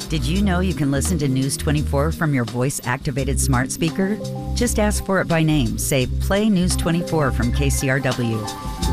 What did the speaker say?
Did you know you can listen to News 24 from your voice-activated smart speaker? Just ask for it by name. Say, "Play News 24 from KCRW."